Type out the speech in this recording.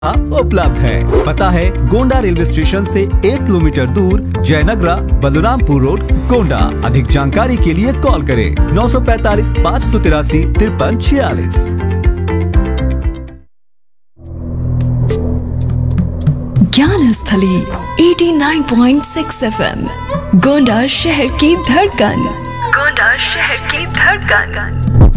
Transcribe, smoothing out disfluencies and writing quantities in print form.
उपलब्ध है। पता है गोंडा रेलवे स्टेशन से 1 किलोमीटर दूर, जयनगरा, बलरामपुर रोड, गोंडा। अधिक जानकारी के लिए कॉल करें 945 583 5346। ज्ञान स्थली 89.6 FM, गोंडा शहर की धड़कन। गोंडा शहर की धड़कन।